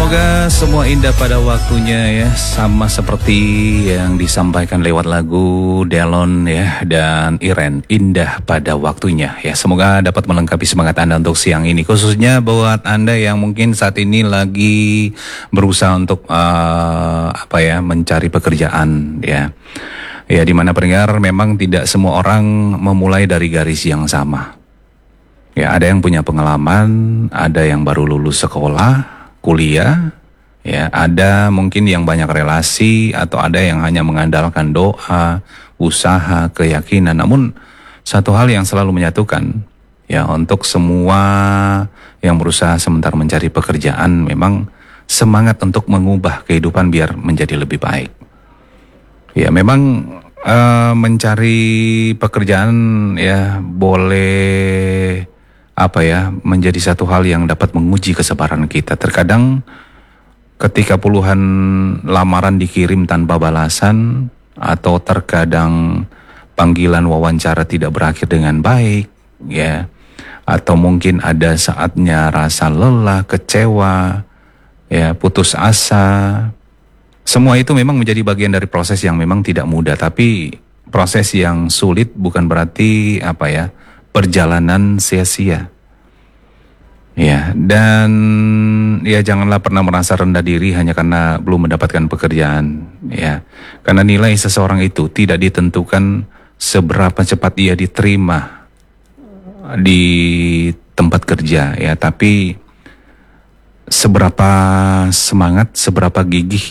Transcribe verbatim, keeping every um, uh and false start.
Semoga semua indah pada waktunya ya, sama seperti yang disampaikan lewat lagu Delon ya dan Iren, indah pada waktunya ya. Semoga dapat melengkapi semangat Anda untuk siang ini, khususnya buat Anda yang mungkin saat ini lagi berusaha untuk uh, apa ya, mencari pekerjaan ya. Ya, di mana pendengar memang tidak semua orang memulai dari garis yang sama. Ya, ada yang punya pengalaman, ada yang baru lulus sekolah, kuliah, ya, ada mungkin yang banyak relasi, atau ada yang hanya mengandalkan doa, usaha, keyakinan. Namun satu hal yang selalu menyatukan, ya, untuk semua yang berusaha sebentar mencari pekerjaan, memang semangat untuk mengubah kehidupan biar menjadi lebih baik. Ya, memang uh, mencari pekerjaan ya boleh apa ya, menjadi satu hal yang dapat menguji kesabaran kita. Terkadang ketika puluhan lamaran dikirim tanpa balasan, atau terkadang panggilan wawancara tidak berakhir dengan baik, ya, atau mungkin ada saatnya rasa lelah, kecewa, ya, putus asa. Semua itu memang menjadi bagian dari proses yang memang tidak mudah, tapi proses yang sulit bukan berarti apa ya, perjalanan sia-sia. Ya, dan ya janganlah pernah merasa rendah diri hanya karena belum mendapatkan pekerjaan, ya. Karena nilai seseorang itu tidak ditentukan seberapa cepat ia diterima di tempat kerja, ya, tapi seberapa semangat, seberapa gigih